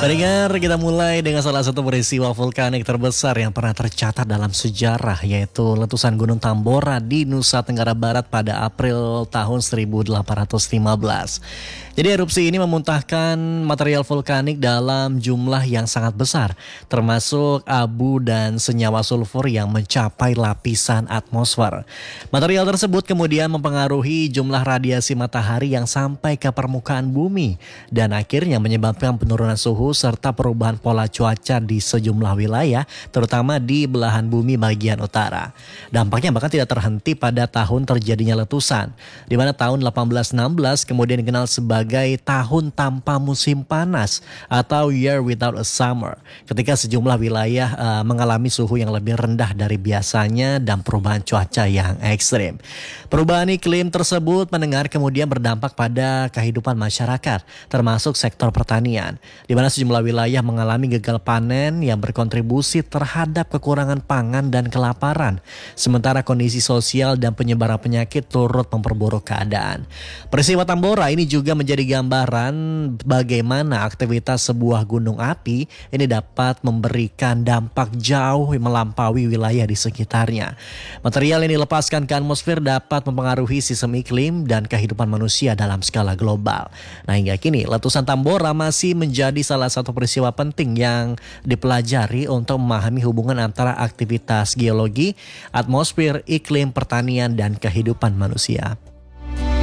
Pendengar, kita mulai dengan salah satu peristiwa vulkanik terbesar yang pernah tercatat dalam sejarah, yaitu letusan Gunung Tambora di Nusa Tenggara Barat pada April tahun 1815. Jadi erupsi ini memuntahkan material vulkanik dalam jumlah yang sangat besar, termasuk abu dan senyawa sulfur yang mencapai lapisan atmosfer. Material tersebut kemudian mempengaruhi jumlah radiasi matahari yang sampai ke permukaan bumi dan akhirnya menyebabkan penurunan suhu serta perubahan pola cuaca di sejumlah wilayah, terutama di belahan bumi bagian utara. Dampaknya bahkan tidak terhenti pada tahun terjadinya letusan, di mana tahun 1816 kemudian dikenal sebagai tahun tanpa musim panas atau Year Without a Summer, ketika sejumlah wilayah mengalami suhu yang lebih rendah dari biasanya dan perubahan cuaca yang ekstrim. Perubahan iklim tersebut mendengar kemudian berdampak pada kehidupan masyarakat, termasuk sektor pertanian, di mana sejumlah wilayah mengalami gagal panen yang berkontribusi terhadap kekurangan pangan dan kelaparan, sementara kondisi sosial dan penyebaran penyakit turut memperburuk keadaan. Peristiwa Tambora ini juga menjadi gambaran bagaimana aktivitas sebuah gunung api ini dapat memberikan dampak jauh melampaui wilayah di sekitarnya. Material yang dilepaskan ke atmosfer dapat mempengaruhi sistem iklim dan kehidupan manusia dalam skala global. Nah, hingga kini letusan Tambora masih menjadi salah satu peristiwa penting yang dipelajari untuk memahami hubungan antara aktivitas geologi, atmosfer, iklim, pertanian, dan kehidupan manusia.